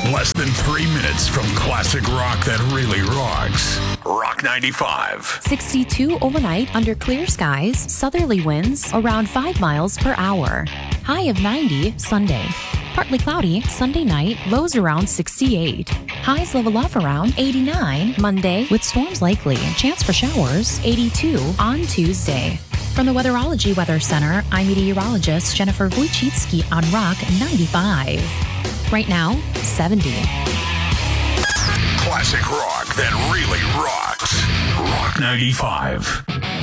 Less than 3 minutes from classic rock that really rocks. Rock 95. 62 overnight under clear skies, southerly winds around 5 miles per hour. High of 90 Sunday. Partly cloudy Sunday night, lows around 68. Highs level off around 89 Monday with storms likely. Chance for showers 82 on Tuesday. From the Weatherology Weather Center, I'm meteorologist Jennifer Wojcicki on Rock 95. Right now, 70. Classic rock that really rocks. Rock 95.